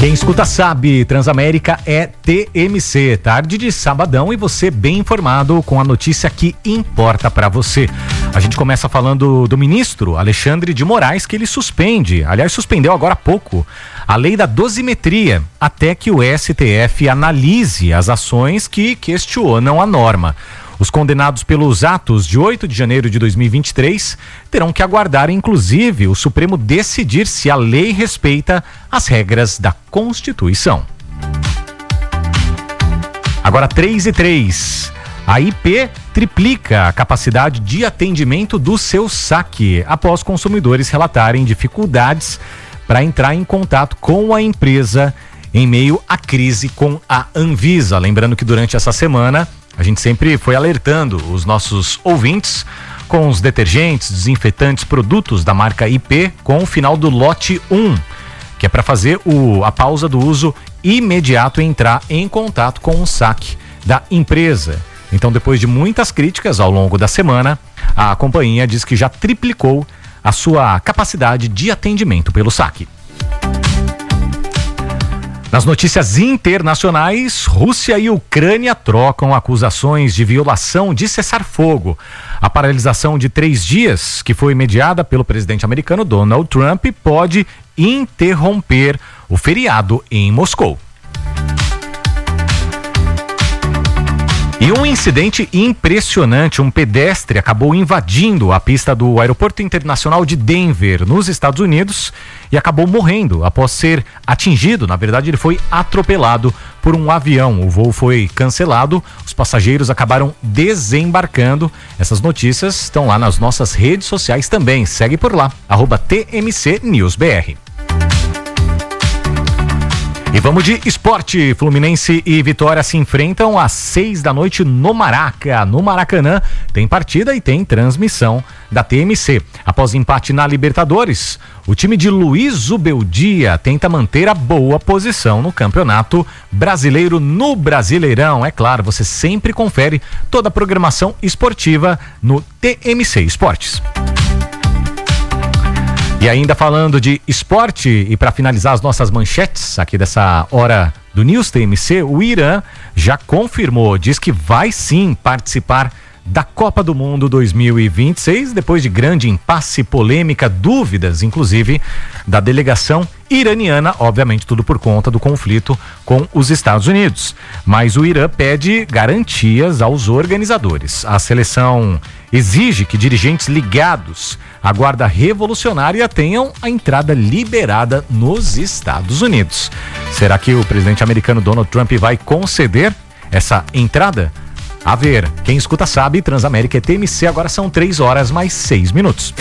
Quem escuta sabe, Transamérica é TMC, tarde de sabadão e você bem informado com a notícia que importa para você. A gente começa falando do ministro Alexandre de Moraes, que ele suspendeu agora há pouco a lei da dosimetria, até que o STF analise as ações que questionam a norma. Os condenados pelos atos de 8 de janeiro de 2023 terão que aguardar, inclusive, o Supremo decidir se a lei respeita as regras da Constituição. Agora 3:03. A IP triplica a capacidade de atendimento do seu saque após consumidores relatarem dificuldades para entrar em contato com a empresa em meio à crise com a Anvisa. Lembrando que durante essa semana a gente sempre foi alertando os nossos ouvintes com os detergentes, desinfetantes, produtos da marca IP com o final do lote 1, que é para fazer a pausa do uso imediato e entrar em contato com o saque da empresa. Então, depois de muitas críticas ao longo da semana, a companhia diz que já triplicou a sua capacidade de atendimento pelo saque. Nas notícias internacionais, Rússia e Ucrânia trocam acusações de violação de cessar-fogo. A paralisação de 3 dias, que foi mediada pelo presidente americano Donald Trump, pode interromper o feriado em Moscou. E um incidente impressionante, um pedestre acabou invadindo a pista do Aeroporto Internacional de Denver, nos Estados Unidos, e acabou morrendo após ser atingido. Na verdade, ele foi atropelado por um avião. O voo foi cancelado, os passageiros acabaram desembarcando. Essas notícias estão lá nas nossas redes sociais também. Segue por lá, @TMCNewsBR. E vamos de esporte. Fluminense e Vitória se enfrentam às 6 da noite no Maracanã. Tem partida e tem transmissão da TMC. Após empate na Libertadores, o time de Luiz Zubeldia tenta manter a boa posição no Campeonato Brasileiro no Brasileirão. É claro, você sempre confere toda a programação esportiva no TMC Esportes. E ainda falando de esporte, e para finalizar as nossas manchetes aqui dessa hora do News TMC, o Irã já confirmou, diz que vai sim participar da Copa do Mundo 2026, depois de grande impasse, polêmica, dúvidas, inclusive, da delegação iraniana, obviamente tudo por conta do conflito com os Estados Unidos. Mas o Irã pede garantias aos organizadores. A seleção exige que dirigentes ligados à Guarda Revolucionária tenham a entrada liberada nos Estados Unidos. Será que o presidente americano Donald Trump vai conceder essa entrada? A ver, quem escuta sabe, Transamérica é TMC, agora são 3h mais 6.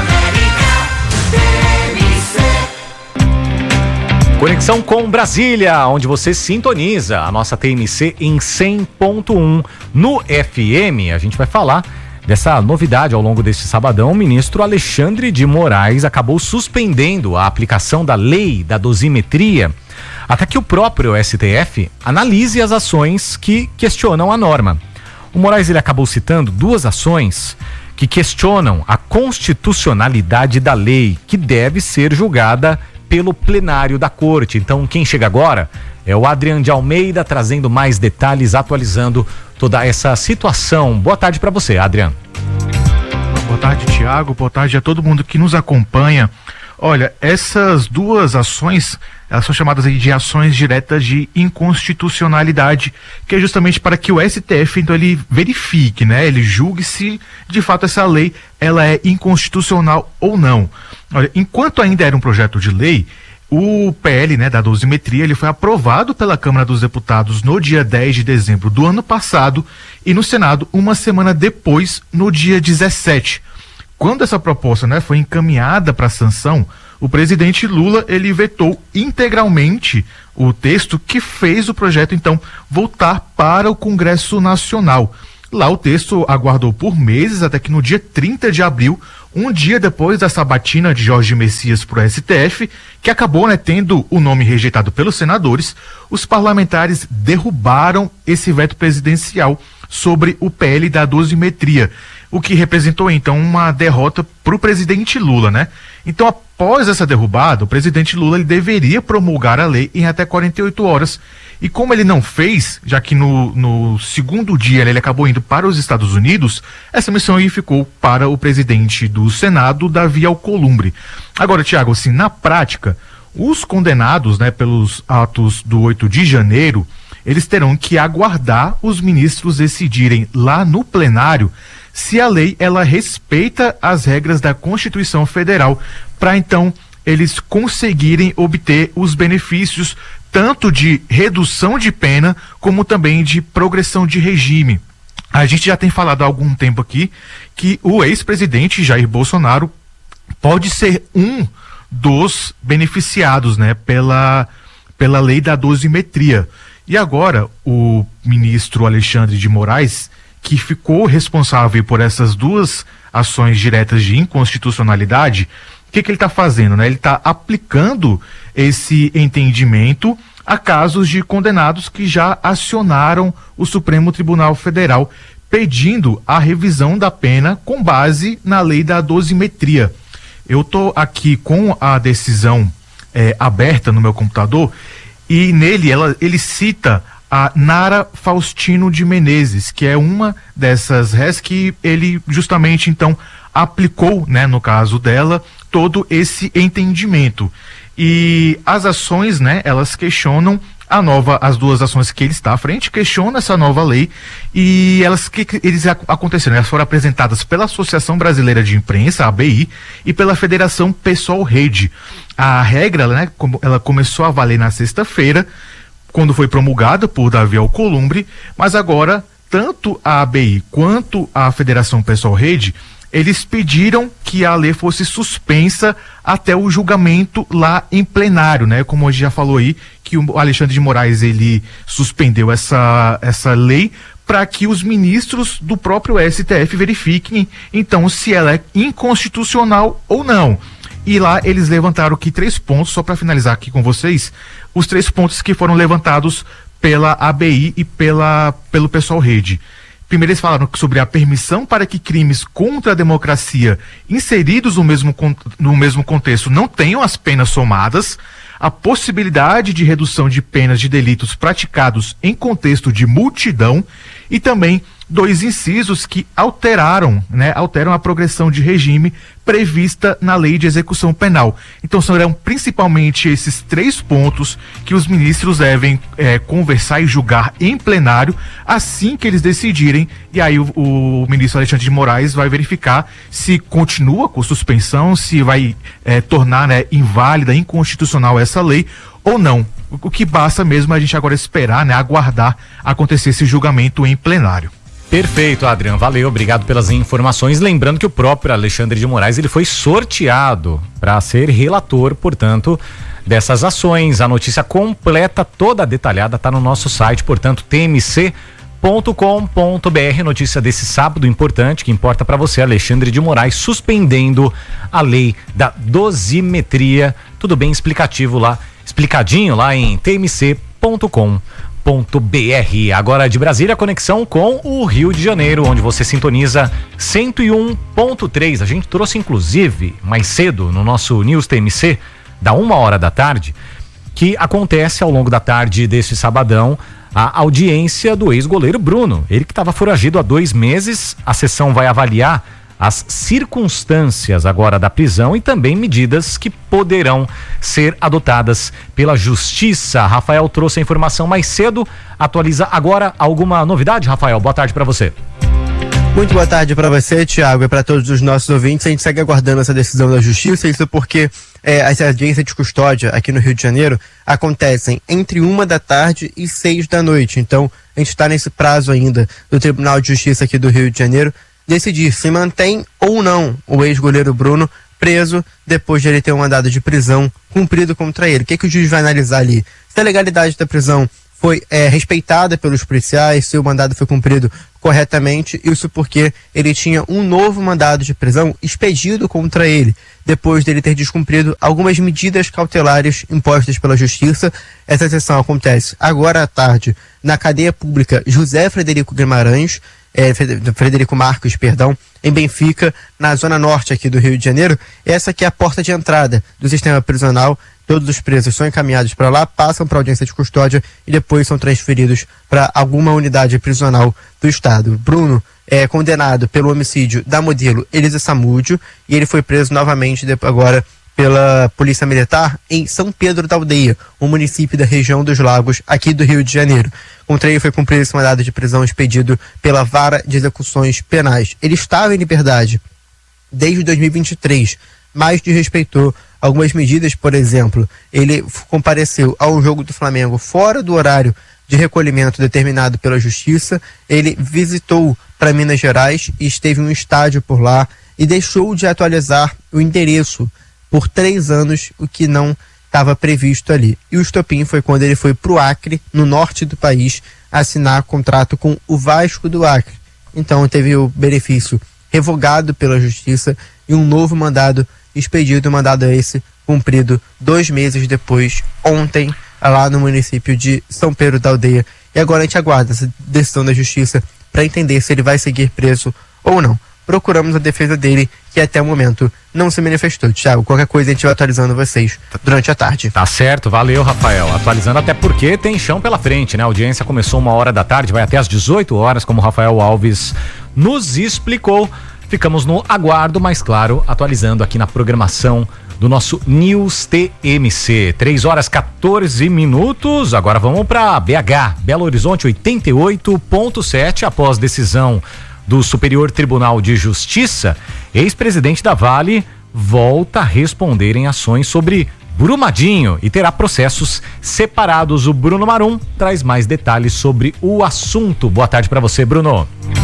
Conexão com Brasília, onde você sintoniza a nossa TMC em 100.1 no FM. A gente vai falar dessa novidade ao longo deste sabadão. O ministro Alexandre de Moraes acabou suspendendo a aplicação da lei da dosimetria até que o próprio STF analise as ações que questionam a norma. O Moraes ele acabou citando 2 ações que questionam a constitucionalidade da lei, que deve ser julgada pelo plenário da corte. Então, quem chega agora é o Adrian de Almeida, trazendo mais detalhes, atualizando toda essa situação. Boa tarde para você, Adrian. Boa tarde, Tiago. Boa tarde a todo mundo que nos acompanha. Olha, essas 2 ações, elas são chamadas aí de ações diretas de inconstitucionalidade, que é justamente para que o STF, então, ele verifique, né? Ele julgue se, de fato, essa lei, ela é inconstitucional ou não. Olha, enquanto ainda era um projeto de lei, o PL, né, da dosimetria, ele foi aprovado pela Câmara dos Deputados no dia 10 de dezembro do ano passado e no Senado uma semana depois, no dia 17. Quando essa proposta, né, foi encaminhada para sanção, o presidente Lula ele vetou integralmente o texto que fez o projeto então voltar para o Congresso Nacional. Lá o texto aguardou por meses até que no dia 30 de abril, um dia depois da sabatina de Jorge Messias para o STF, que acabou, né, tendo o nome rejeitado pelos senadores, os parlamentares derrubaram esse veto presidencial sobre o PL da dosimetria, o que representou então uma derrota para o presidente Lula, né? Então, após essa derrubada, o presidente Lula ele deveria promulgar a lei em até 48 horas. E como ele não fez, já que no segundo dia ele acabou indo para os Estados Unidos, essa missão aí ficou para o presidente do Senado, Davi Alcolumbre. Agora, Tiago, assim, na prática, os condenados, né, pelos atos do 8 de janeiro, eles terão que aguardar os ministros decidirem lá no plenário se a lei ela respeita as regras da Constituição Federal, para então eles conseguirem obter os benefícios tanto de redução de pena como também de progressão de regime. A gente já tem falado há algum tempo aqui que o ex-presidente Jair Bolsonaro pode ser um dos beneficiados, né, pela lei da dosimetria. E agora o ministro Alexandre de Moraes, que ficou responsável por essas duas ações diretas de inconstitucionalidade, o que ele está fazendo, né? Ele está aplicando esse entendimento a casos de condenados que já acionaram o Supremo Tribunal Federal, pedindo a revisão da pena com base na lei da dosimetria. Eu estou aqui com a decisão aberta no meu computador e nele ele cita a Nara Faustino de Menezes, que é uma dessas réis que ele justamente então aplicou, né, no caso dela, todo esse entendimento. E as ações, né, elas questionam as duas ações que ele está à frente, questionam essa nova lei e eles aconteceram, elas foram apresentadas pela Associação Brasileira de Imprensa, a ABI, e pela Federação Pessoal Rede. A regra, né, ela começou a valer na sexta-feira, quando foi promulgada por Davi Alcolumbre, mas agora tanto a ABI quanto a Federação Pessoal Rede, eles pediram que a lei fosse suspensa até o julgamento lá em plenário, né? Como a gente já falou aí, que o Alexandre de Moraes, ele suspendeu essa lei para que os ministros do próprio STF verifiquem, então, se ela é inconstitucional ou não. E lá eles levantaram aqui 3 pontos, só para finalizar aqui com vocês, os 3 pontos que foram levantados pela ABI e pelo Pessoal Rede. Primeiro eles falaram sobre a permissão para que crimes contra a democracia inseridos no mesmo contexto não tenham as penas somadas, a possibilidade de redução de penas de delitos praticados em contexto de multidão e também 2 incisos que alteram a progressão de regime prevista na Lei de Execução Penal. Então serão principalmente esses 3 pontos que os ministros devem conversar e julgar em plenário assim que eles decidirem, e aí o ministro Alexandre de Moraes vai verificar se continua com suspensão, se vai tornar, né, inválida, inconstitucional essa lei ou não. O que basta mesmo é a gente agora esperar, né, aguardar acontecer esse julgamento em plenário. Perfeito, Adriano, valeu, obrigado pelas informações. Lembrando que o próprio Alexandre de Moraes, ele foi sorteado para ser relator, portanto, dessas ações. A notícia completa, toda detalhada, está no nosso site, portanto, tmc.com.br. Notícia desse sábado importante, que importa para você, Alexandre de Moraes agora a lei da dosimetria. Tudo bem explicadinho lá em tmc.com.br. Agora de Brasília, conexão com o Rio de Janeiro, onde você sintoniza 101.3. A gente trouxe inclusive mais cedo no nosso News TMC, da 1h da tarde, que acontece ao longo da tarde desse sabadão, a audiência do ex-goleiro Bruno. Ele que estava foragido há 2 meses. A sessão vai avaliar as circunstâncias agora da prisão e também medidas que poderão ser adotadas pela Justiça. Rafael trouxe a informação mais cedo, atualiza agora. Alguma novidade, Rafael? Boa tarde para você. Muito boa tarde para você, Tiago, e para todos os nossos ouvintes. A gente segue aguardando essa decisão da Justiça, isso porque as audiências de custódia aqui no Rio de Janeiro acontecem entre 1 da tarde e 6 da noite. Então, a gente está nesse prazo ainda do Tribunal de Justiça aqui do Rio de Janeiro decidir se mantém ou não o ex-goleiro Bruno preso depois de ele ter um mandado de prisão cumprido contra ele. O que o juiz vai analisar ali? Se a legalidade da prisão foi respeitada pelos policiais, se o mandado foi cumprido corretamente, isso porque ele tinha um novo mandado de prisão expedido contra ele, depois dele ter descumprido algumas medidas cautelares impostas pela Justiça. Essa sessão acontece agora à tarde na cadeia pública José Frederico Marcos, em Benfica, na zona norte aqui do Rio de Janeiro. Essa aqui é a porta de entrada do sistema prisional. Todos os presos são encaminhados para lá, passam para audiência de custódia e depois são transferidos para alguma unidade prisional do estado. Bruno é condenado pelo homicídio da modelo Elisa Samúdio e ele foi preso novamente agora pela Polícia Militar em São Pedro da Aldeia, um município da região dos Lagos, aqui do Rio de Janeiro. Contra ele foi cumprido esse mandado de prisão expedido pela Vara de Execuções Penais. Ele estava em liberdade desde 2023, mas desrespeitou algumas medidas. Por exemplo, ele compareceu a um jogo do Flamengo fora do horário de recolhimento determinado pela Justiça. Ele visitou para Minas Gerais e esteve em um estádio por lá e deixou de atualizar o endereço por 3 anos, o que não estava previsto ali. E o estopim foi quando ele foi para o Acre, no norte do país, assinar contrato com o Vasco do Acre. Então teve o benefício revogado pela Justiça e um novo mandado expedido, mandado esse cumprido 2 meses depois, ontem, lá no município de São Pedro da Aldeia. E agora a gente aguarda essa decisão da Justiça para entender se ele vai seguir preso ou não. Procuramos a defesa dele, que até o momento não se manifestou. Thiago, qualquer coisa a gente vai atualizando vocês durante a tarde. Tá certo, valeu, Rafael. Atualizando até porque tem chão pela frente, né? A audiência começou 1h da tarde, vai até às 18 horas, como o Rafael Alves nos explicou. Ficamos no aguardo, mas claro, atualizando aqui na programação do nosso News TMC. 3h14. Agora vamos para BH, Belo Horizonte 88.7, após decisão do Superior Tribunal de Justiça, ex-presidente da Vale volta a responder em ações sobre Brumadinho e terá processos separados. O Bruno Marum traz mais detalhes sobre o assunto. Boa tarde para você, Bruno.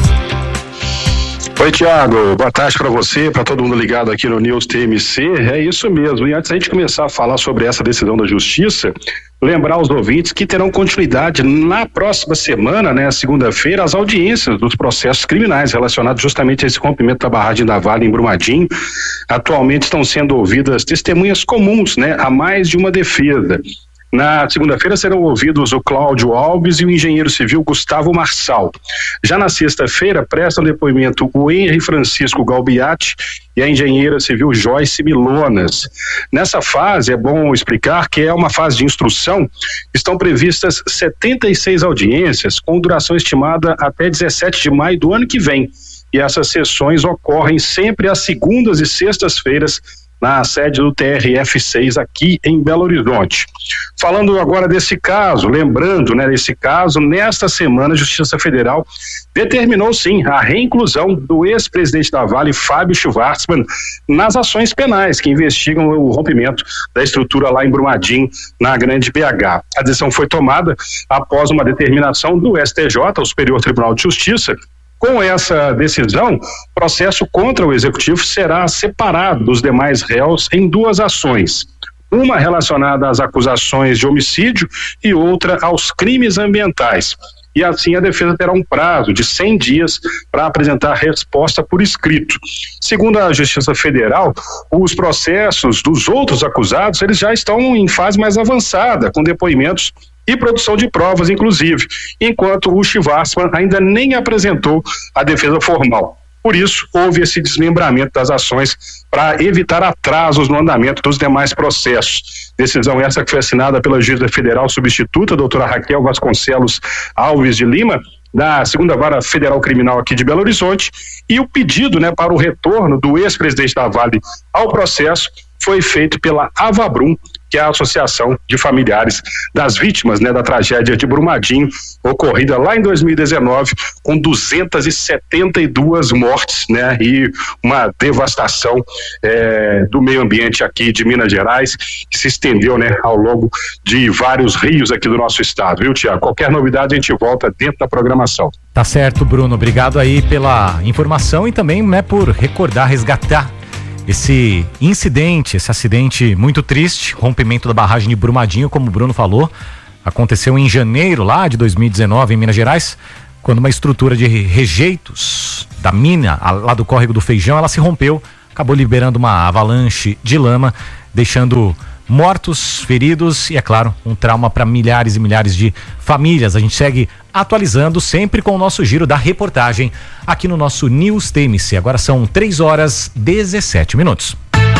Oi, Thiago, boa tarde para você, para todo mundo ligado aqui no News TMC. É isso mesmo, e antes da gente começar a falar sobre essa decisão da Justiça, lembrar aos ouvintes que terão continuidade na próxima semana, né, segunda-feira, as audiências dos processos criminais relacionados justamente a esse rompimento da barragem da Vale em Brumadinho. Atualmente estão sendo ouvidas testemunhas comuns, né, a mais de uma defesa. Na segunda-feira serão ouvidos o Cláudio Alves e o engenheiro civil Gustavo Marçal. Já na sexta-feira prestam depoimento o Henry Francisco Galbiati e a engenheira civil Joyce Milonas. Nessa fase, é bom explicar que é uma fase de instrução, estão previstas 76 audiências com duração estimada até 17 de maio do ano que vem. E essas sessões ocorrem sempre às segundas e sextas-feiras na sede do TRF6 aqui em Belo Horizonte. Falando agora desse caso, lembrando, né, desse caso, nesta semana a Justiça Federal determinou sim a reinclusão do ex-presidente da Vale, Fábio Schwartzman, nas ações penais que investigam o rompimento da estrutura lá em Brumadinho, na Grande BH. A decisão foi tomada após uma determinação do STJ, o Superior Tribunal de Justiça. Com essa decisão, o processo contra o executivo será separado dos demais réus em 2 ações. Uma relacionada às acusações de homicídio e outra aos crimes ambientais. E assim a defesa terá um prazo de 100 dias para apresentar resposta por escrito. Segundo a Justiça Federal, os processos dos outros acusados, eles já estão em fase mais avançada, com depoimentos e produção de provas, inclusive, enquanto o Schwartzman ainda nem apresentou a defesa formal. Por isso, houve esse desmembramento das ações para evitar atrasos no andamento dos demais processos. Decisão essa que foi assinada pela juíza federal substituta, a doutora Raquel Vasconcelos Alves de Lima, da 2ª Vara Federal Criminal aqui de Belo Horizonte, e o pedido, né, para o retorno do ex-presidente da Vale ao processo foi feito pela Avabrum, que é a Associação de Familiares das Vítimas, né, da tragédia de Brumadinho, ocorrida lá em 2019, com 272 mortes, né, e uma devastação do meio ambiente aqui de Minas Gerais, que se estendeu, né, ao longo de vários rios aqui do nosso estado, viu, Tiago? Qualquer novidade a gente volta dentro da programação. Tá certo, Bruno, obrigado aí pela informação e também, né, por recordar, resgatar esse incidente, esse acidente muito triste, rompimento da barragem de Brumadinho, como o Bruno falou, aconteceu em janeiro lá de 2019 em Minas Gerais, quando uma estrutura de rejeitos da mina, lá do córrego do Feijão, ela se rompeu, acabou liberando uma avalanche de lama, deixando mortos, feridos e, é claro, um trauma para milhares e milhares de famílias. A gente segue atualizando sempre com o nosso giro da reportagem aqui no nosso News TMC. Agora são 3h17.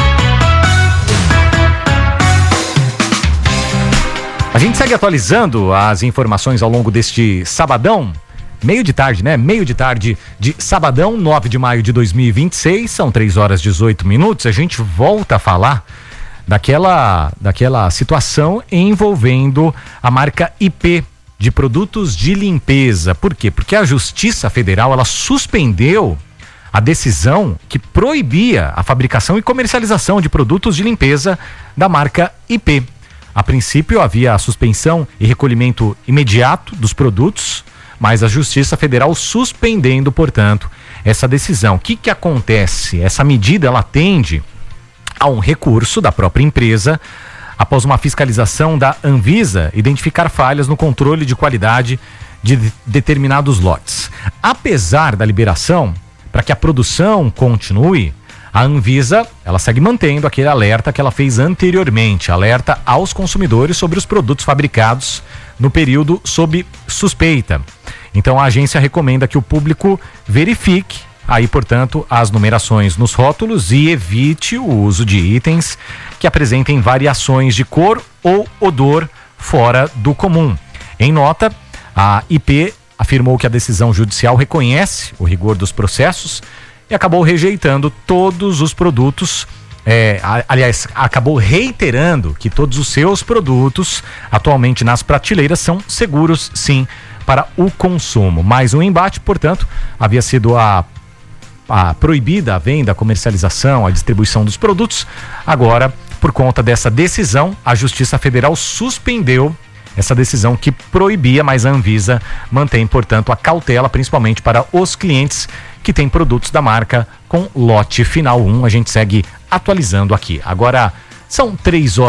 A gente segue atualizando as informações ao longo deste sabadão. Meio de tarde, né? Meio de tarde de sabadão, 9 de maio de 2026, são 3h18. A gente volta a falar daquela situação envolvendo a marca IP de produtos de limpeza. Por quê? Porque a Justiça Federal, ela suspendeu a decisão que proibia a fabricação e comercialização de produtos de limpeza da marca IP. A princípio havia a suspensão e recolhimento imediato dos produtos, mas a Justiça Federal suspendendo, portanto, essa decisão. O que acontece? Essa medida, ela atende a um recurso da própria empresa após uma fiscalização da Anvisa identificar falhas no controle de qualidade de determinados lotes. Apesar da liberação para que a produção continue, a Anvisa, ela segue mantendo aquele alerta que ela fez anteriormente, alerta aos consumidores sobre os produtos fabricados no período sob suspeita. Então a agência recomenda que o público verifique aí, portanto, as numerações nos rótulos e evite o uso de itens que apresentem variações de cor ou odor fora do comum. Em nota, a IP afirmou que a decisão judicial reconhece o rigor dos processos e acabou rejeitando todos os produtos, acabou reiterando que todos os seus produtos atualmente nas prateleiras são seguros, sim, para o consumo. Mais um embate, portanto, havia sido a proibida a venda, a comercialização, a distribuição dos produtos. Agora, por conta dessa decisão, a Justiça Federal suspendeu essa decisão que proibia, mas a Anvisa mantém, portanto, a cautela, principalmente para os clientes que têm produtos da marca com lote final 1. A gente segue atualizando aqui. Agora são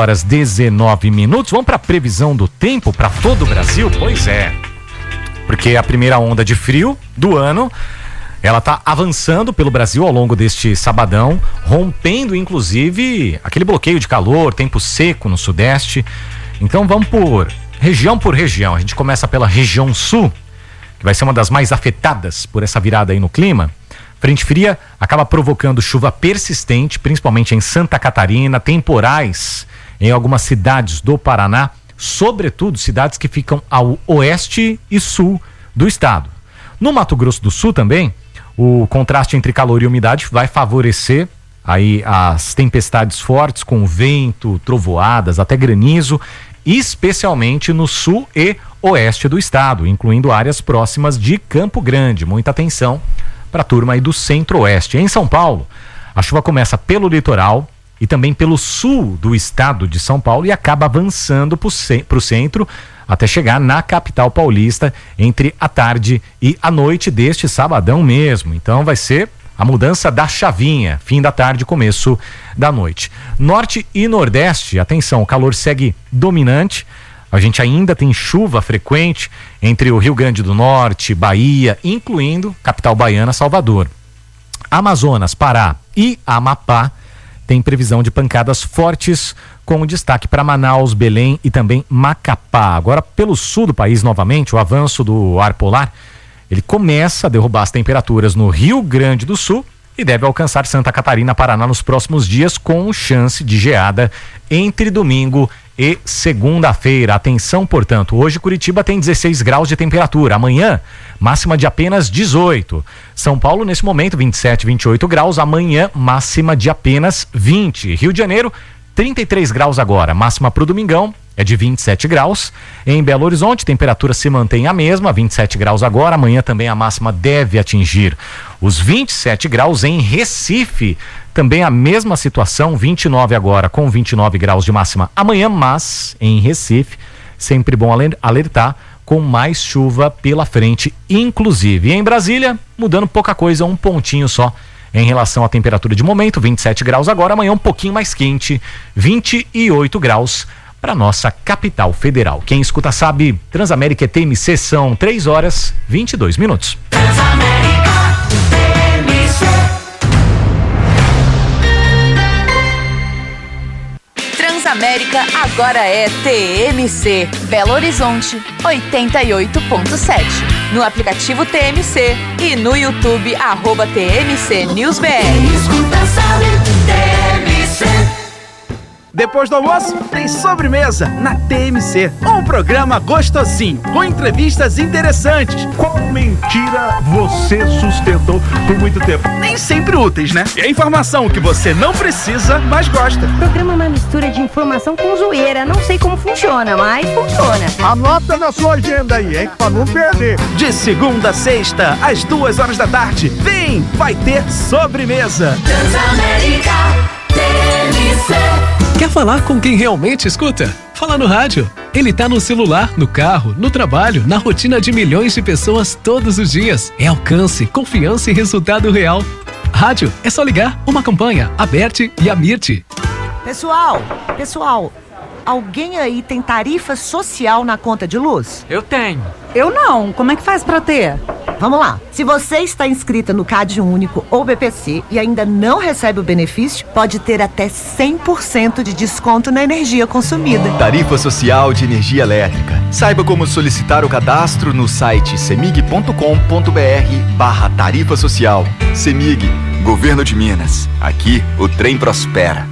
3h19. Vamos para a previsão do tempo para todo o Brasil? Pois é, porque a primeira onda de frio do ano, ela está avançando pelo Brasil ao longo deste sabadão, rompendo inclusive aquele bloqueio de calor, tempo seco no sudeste. Então vamos por região. A gente começa pela região sul, que vai ser uma das mais afetadas por essa virada aí no clima. Frente fria acaba provocando chuva persistente, principalmente em Santa Catarina, temporais em algumas cidades do Paraná, sobretudo cidades que ficam ao oeste e sul do estado. No Mato Grosso do Sul também, o contraste entre calor e umidade vai favorecer aí as tempestades fortes com vento, trovoadas, até granizo, especialmente no sul e oeste do estado, incluindo áreas próximas de Campo Grande. Muita atenção para a turma aí do centro-oeste. Em São Paulo, a chuva começa pelo litoral e também pelo sul do estado de São Paulo e acaba avançando para o centro até chegar na capital paulista entre a tarde e a noite deste sabadão mesmo. Então vai ser a mudança da chavinha, fim da tarde, começo da noite. Norte e Nordeste, atenção, o calor segue dominante. A gente ainda tem chuva frequente entre o Rio Grande do Norte, Bahia, incluindo capital baiana, Salvador. Amazonas, Pará e Amapá tem previsão de pancadas fortes, com destaque para Manaus, Belém e também Macapá. Agora, pelo sul do país, novamente, o avanço do ar polar, ele começa a derrubar as temperaturas no Rio Grande do Sul e deve alcançar Santa Catarina, Paraná nos próximos dias, com chance de geada entre domingo e segunda-feira. Atenção, portanto, hoje Curitiba tem 16 graus de temperatura, amanhã máxima de apenas 18. São Paulo nesse momento 27, 28 graus, amanhã máxima de apenas 20. Rio de Janeiro 33 graus agora, máxima para o domingão é de 27 graus. Em Belo Horizonte, temperatura se mantém a mesma, 27 graus agora. Amanhã também a máxima deve atingir os 27 graus. Em Recife, também a mesma situação, 29 agora, com 29 graus de máxima amanhã, mas em Recife, sempre bom alertar, com mais chuva pela frente, inclusive. E em Brasília, mudando pouca coisa, um pontinho só em relação à temperatura de momento, 27 graus agora, amanhã um pouquinho mais quente, 28 graus para nossa capital federal. Quem escuta sabe, Transamérica e TMC são 3h22. Transamérica, TMC. Transamérica agora é TMC. Belo Horizonte, 88.7. No aplicativo TMC e no YouTube, @TMC News BR. Escuta, sabe, TMC. Depois do almoço, tem sobremesa na TMC. Um programa gostosinho, com entrevistas interessantes. Qual mentira você sustentou por muito tempo? Nem sempre úteis, né? É informação que você não precisa, mas gosta. O programa é uma mistura de informação com zoeira. Não sei como funciona, mas funciona. Anota na sua agenda aí, hein? Pra não perder. De segunda a sexta, às 2h da tarde. Vem, vai ter sobremesa. Transamérica, TMC. Quer falar com quem realmente escuta? Fala no rádio. Ele tá no celular, no carro, no trabalho, na rotina de milhões de pessoas todos os dias. É alcance, confiança e resultado real. Rádio, é só ligar. Uma campanha, Aberte e Amirte. Pessoal, alguém aí tem tarifa social na conta de luz? Eu tenho. Eu não. Como é que faz pra ter? Vamos lá. Se você está inscrita no CAD Único ou BPC e ainda não recebe o benefício, pode ter até 100% de desconto na energia consumida. Tarifa Social de Energia Elétrica. Saiba como solicitar o cadastro no site cemig.com.br/tarifa social. Cemig, Governo de Minas. Aqui o trem prospera.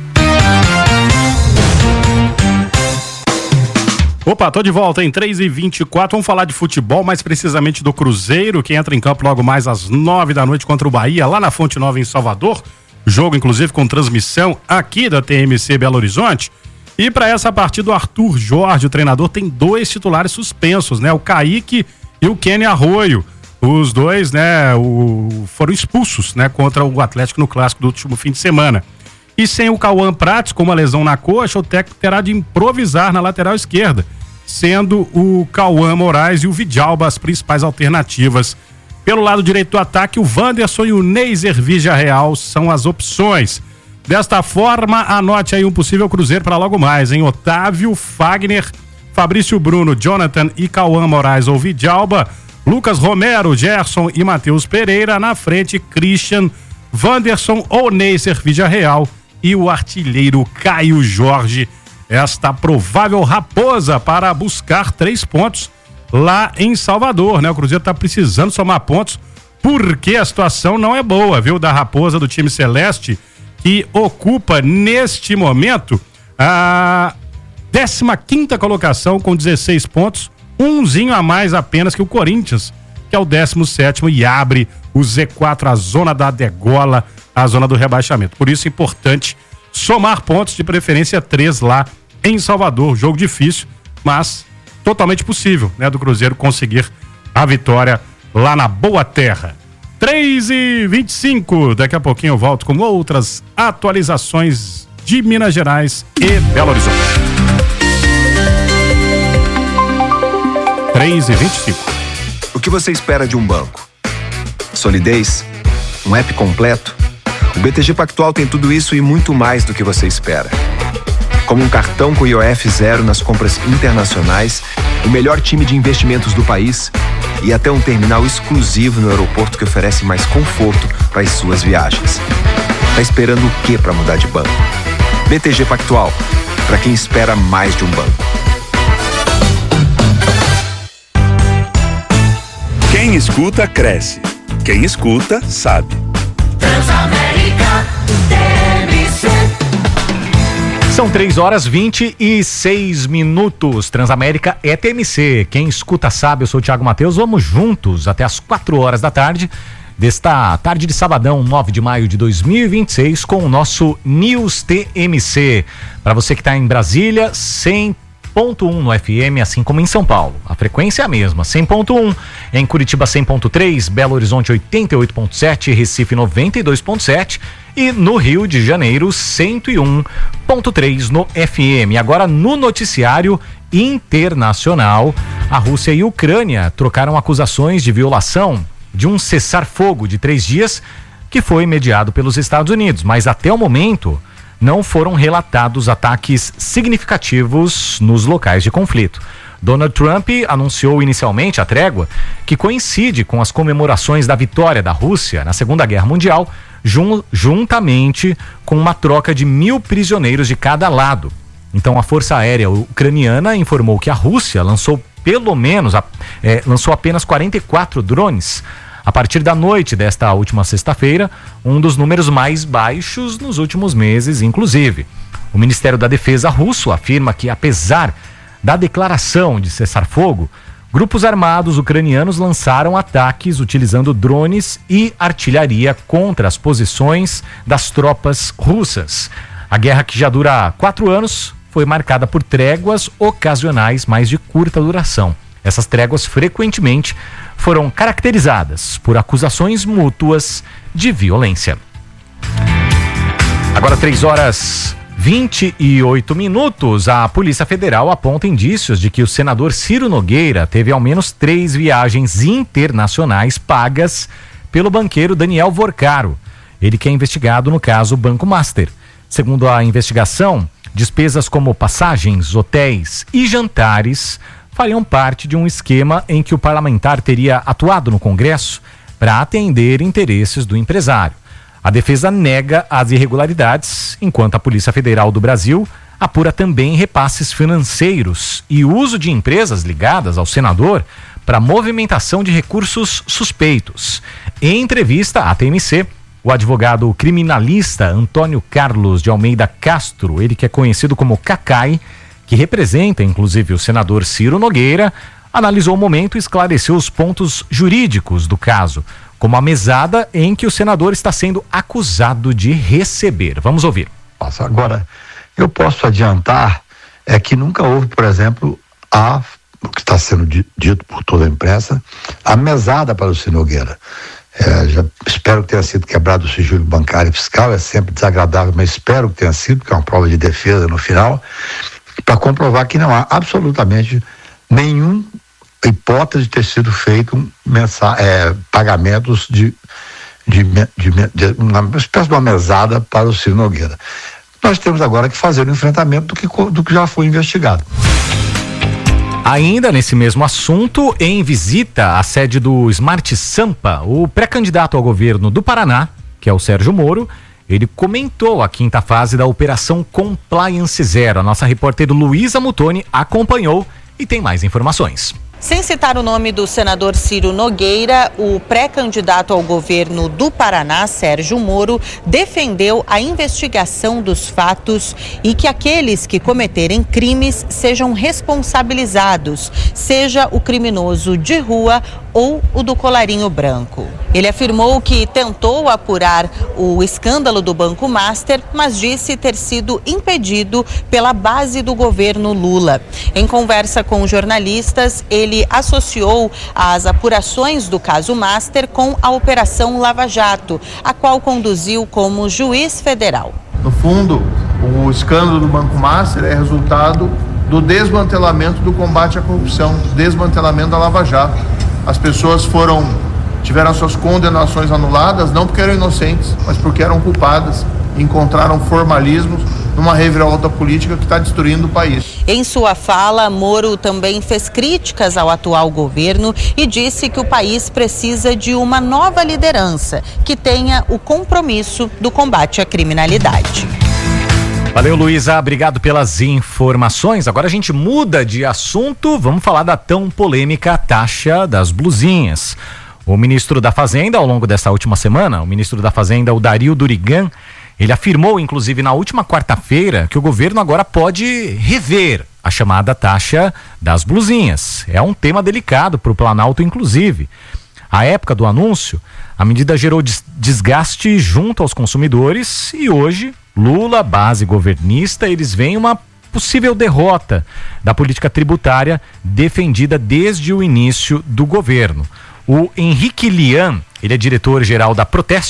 Opa, tô de volta em 3h24, vamos falar de futebol, mais precisamente do Cruzeiro, que entra em campo logo mais às 9 da noite contra o Bahia, lá na Fonte Nova em Salvador, jogo inclusive com transmissão aqui da TMC Belo Horizonte, e para essa partida o Arthur Jorge, o treinador, tem 2 titulares suspensos, né, o Kaique e o Kenny Arroio, os dois, né, foram expulsos, né, contra o Atlético no clássico do último fim de semana. E sem o Cauã Prates, com uma lesão na coxa, o técnico terá de improvisar na lateral esquerda, sendo o Cauã Moraes e o Vidalba as principais alternativas. Pelo lado direito do ataque, o Wanderson e o Neiser Villareal são as opções. Desta forma, anote aí um possível Cruzeiro para logo mais, hein? Otávio, Fagner, Fabrício Bruno, Jonathan e Cauã Moraes ou Vidalba, Lucas Romero, Gerson e Matheus Pereira, na frente, Christian, Wanderson ou Neiser Villareal e o artilheiro Caio Jorge, esta provável raposa para buscar 3 pontos lá em Salvador, né? O Cruzeiro tá precisando somar pontos porque a situação não é boa, viu? Da raposa do time celeste, que ocupa neste momento a 15ª colocação com 16 pontos, umzinho a mais apenas que o Corinthians, que é o 17º e abre o Z4, a zona da degola, a zona do rebaixamento. Por isso é importante somar pontos, de preferência 3 lá em Salvador. Jogo difícil, mas totalmente possível, né, do Cruzeiro conseguir a vitória lá na Boa Terra. 3h25, daqui a pouquinho eu volto com outras atualizações de Minas Gerais e Belo Horizonte. 3h25. O que você espera de um banco? Solidez? Um app completo? O BTG Pactual tem tudo isso e muito mais do que você espera. Como um cartão com IOF zero nas compras internacionais, o melhor time de investimentos do país e até um terminal exclusivo no aeroporto que oferece mais conforto para as suas viagens. Tá esperando o quê para mudar de banco? BTG Pactual, para quem espera mais de um banco. Quem escuta, cresce. Quem escuta, sabe. Transamérica, TMC. São 3h26. Transamérica é TMC. Quem escuta sabe, eu sou o Thiago Matheus. Vamos juntos até as 4h da tarde, desta tarde de sabadão, 9 de maio de 2026, com o nosso News TMC. Para você que está em Brasília, 100.1 no FM, assim como em São Paulo. A frequência é a mesma, 100.1. Em Curitiba, 100.3, Belo Horizonte, 88.7, Recife, 92.7 e no Rio de Janeiro, 101.3 no FM. Agora, no noticiário internacional, a Rússia e a Ucrânia trocaram acusações de violação de um cessar-fogo de 3 dias que foi mediado pelos Estados Unidos, mas até o momento não foram relatados ataques significativos nos locais de conflito. Donald Trump anunciou inicialmente a trégua, que coincide com as comemorações da vitória da Rússia na Segunda Guerra Mundial, juntamente com uma troca de 1.000 prisioneiros de cada lado. Então a Força Aérea Ucraniana informou que a Rússia lançou apenas 44 drones a partir da noite desta última sexta-feira, um dos números mais baixos nos últimos meses, inclusive. O Ministério da Defesa russo afirma que, apesar da declaração de cessar-fogo, grupos armados ucranianos lançaram ataques utilizando drones e artilharia contra as posições das tropas russas. A guerra, que já dura 4 anos, foi marcada por tréguas ocasionais, mas de curta duração. Essas tréguas frequentemente foram caracterizadas por acusações mútuas de violência. Agora 3h28, a Polícia Federal aponta indícios de que o senador Ciro Nogueira teve ao menos 3 viagens internacionais pagas pelo banqueiro Daniel Vorcaro, ele que é investigado no caso Banco Master. Segundo a investigação, despesas como passagens, hotéis e jantares fariam parte de um esquema em que o parlamentar teria atuado no Congresso para atender interesses do empresário. A defesa nega as irregularidades, enquanto a Polícia Federal do Brasil apura também repasses financeiros e uso de empresas ligadas ao senador para movimentação de recursos suspeitos. Em entrevista à TMC, o advogado criminalista Antônio Carlos de Almeida Castro, ele que é conhecido como Cacai, que representa inclusive o senador Ciro Nogueira, analisou o momento e esclareceu os pontos jurídicos do caso, como a mesada em que o senador está sendo acusado de receber. Vamos ouvir. Agora, eu posso adiantar que nunca houve, por exemplo, o que está sendo dito por toda a imprensa, a mesada para o Ciro Nogueira. Já espero que tenha sido quebrado o sigilo bancário e fiscal, é sempre desagradável, mas espero que tenha sido, porque é uma prova de defesa no final, para comprovar que não há absolutamente nenhuma hipótese de ter sido feito pagamentos de uma espécie de uma mesada para o Ciro Nogueira. Nós temos agora que fazer o enfrentamento do que já foi investigado. Ainda nesse mesmo assunto, em visita à sede do Smart Sampa, o pré-candidato ao governo do Paraná, que é o Sérgio Moro, ele comentou a 5ª fase da Operação Compliance Zero. A nossa repórter Luísa Mutoni acompanhou e tem mais informações. Sem citar o nome do senador Ciro Nogueira, o pré-candidato ao governo do Paraná, Sérgio Moro, defendeu a investigação dos fatos e que aqueles que cometerem crimes sejam responsabilizados, seja o criminoso de rua ou o do colarinho branco. Ele afirmou que tentou apurar o escândalo do Banco Master, mas disse ter sido impedido pela base do governo Lula. Em conversa com jornalistas, ele associou as apurações do caso Master com a Operação Lava Jato, a qual conduziu como juiz federal. No fundo, o escândalo do Banco Master é resultado do desmantelamento do combate à corrupção, desmantelamento da Lava Jato. As pessoas tiveram suas condenações anuladas, não porque eram inocentes, mas porque eram culpadas, encontraram formalismos numa reviravolta política que está destruindo o país. Em sua fala, Moro também fez críticas ao atual governo e disse que o país precisa de uma nova liderança que tenha o compromisso do combate à criminalidade. Valeu, Luísa, obrigado pelas informações. Agora a gente muda de assunto, vamos falar da tão polêmica taxa das blusinhas. O ministro da Fazenda, ao longo dessa última semana, o ministro da Fazenda, o Dario Durigan, ele afirmou, inclusive, na última quarta-feira, que o governo agora pode rever a chamada taxa das blusinhas. É um tema delicado para o Planalto, inclusive. À época do anúncio, a medida gerou desgaste junto aos consumidores e hoje, Lula, base governista, eles veem uma possível derrota da política tributária defendida desde o início do governo. O Henrique Lian, ele é diretor-geral da Proteste